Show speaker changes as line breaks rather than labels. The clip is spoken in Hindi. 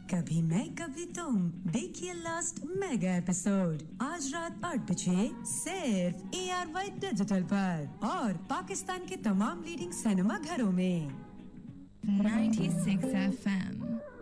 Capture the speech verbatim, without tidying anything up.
कभी मैं कभी तुम, देखिए लास्ट मेगा एपिसोड आज रात आठ बजे सिर्फ ए आर वाई डिजिटल पर और पाकिस्तान के तमाम लीडिंग सिनेमा घरों में।
ninety-six F M